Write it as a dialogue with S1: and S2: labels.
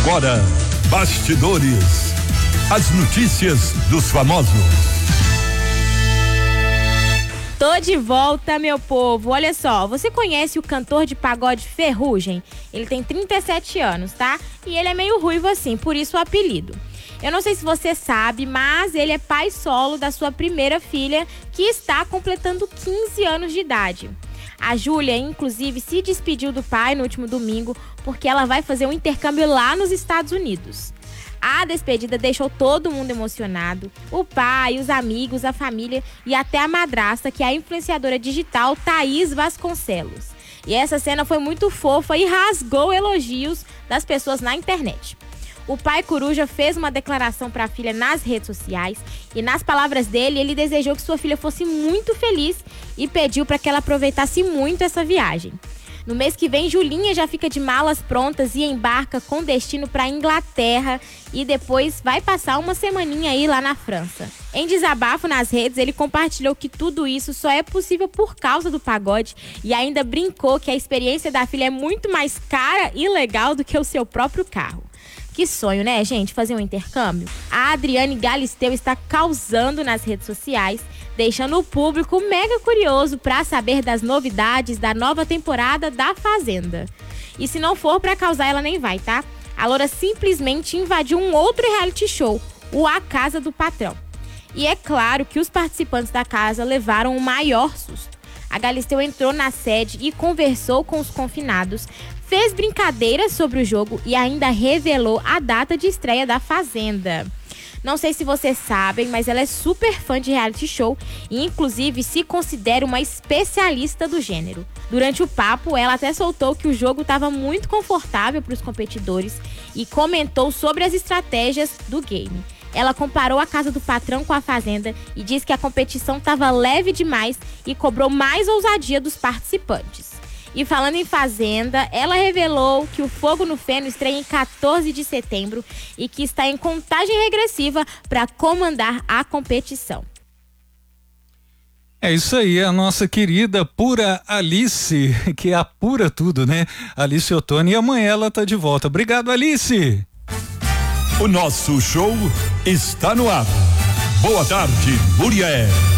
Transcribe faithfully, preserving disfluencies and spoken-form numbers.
S1: Agora, bastidores. As notícias dos famosos.
S2: Tô de volta, meu povo. Olha só, você conhece o cantor de pagode Ferrugem? Ele tem trinta e sete anos, tá? E ele é meio ruivo assim, por isso o apelido. Eu não sei se você sabe, mas ele é pai solo da sua primeira filha, que está completando quinze anos de idade. A Júlia, inclusive, se despediu do pai no último domingo, porque ela vai fazer um intercâmbio lá nos Estados Unidos. A despedida deixou todo mundo emocionado. O pai, os amigos, a família e até a madrasta, que é a influenciadora digital Thaís Vasconcelos. E essa cena foi muito fofa e rasgou elogios das pessoas na internet. O pai coruja fez uma declaração para a filha nas redes sociais e, nas palavras dele, ele desejou que sua filha fosse muito feliz e pediu para que ela aproveitasse muito essa viagem. No mês que vem, Julinha já fica de malas prontas e embarca com destino para a Inglaterra e depois vai passar uma semaninha aí lá na França. Em desabafo nas redes, ele compartilhou que tudo isso só é possível por causa do pagode e ainda brincou que a experiência da filha é muito mais cara e legal do que o seu próprio carro. Que sonho, né, gente? Fazer um intercâmbio? A Adriane Galisteu está causando nas redes sociais, deixando o público mega curioso para saber das novidades da nova temporada da Fazenda. E se não for para causar, ela nem vai, tá? A loura simplesmente invadiu um outro reality show, o A Casa do Patrão. E é claro que os participantes da casa levaram o maior susto. A Galisteu entrou na sede e conversou com os confinados, fez brincadeiras sobre o jogo e ainda revelou a data de estreia da Fazenda. Não sei se vocês sabem, mas ela é super fã de reality show e inclusive se considera uma especialista do gênero. Durante o papo, ela até soltou que o jogo estava muito confortável para os competidores e comentou sobre as estratégias do game. Ela comparou a Casa do Patrão com a Fazenda e disse que a competição estava leve demais e cobrou mais ousadia dos participantes. E falando em Fazenda, ela revelou que o Fogo no Feno estreia em quatorze de setembro e que está em contagem regressiva para comandar a competição.
S3: É isso aí, a nossa querida pura Alice, que apura tudo, né? Alice Ottoni, e amanhã ela tá de volta. Obrigado, Alice!
S1: O nosso show está no ar. Boa tarde, Muriel.